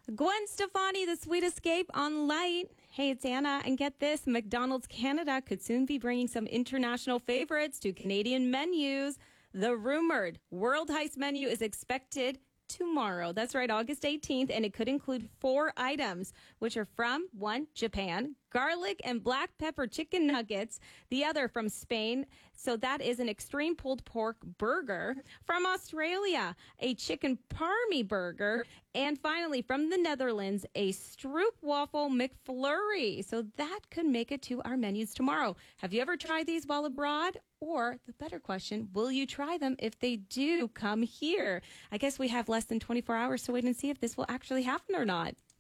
Gwen Stefani, The Sweet Escape on Light. Hey, it's Anna, and get this, McDonald's Canada could soon be bringing some international favorites to Canadian menus. The rumored World Heist menu is expected tomorrow. That's right, August 18th, and it could include 4 items, which are from, 1, Japan, garlic and black pepper chicken nuggets. The other from Spain, so that is an extreme pulled pork burger. From Australia, a chicken parmy burger. And finally, from the Netherlands, a stroopwafel McFlurry. So that could make it to our menus tomorrow. Have you ever tried these while abroad? Or the better question, will you try them if they do come here? I guess we have less than 24 hours to wait and see if this will actually happen or not.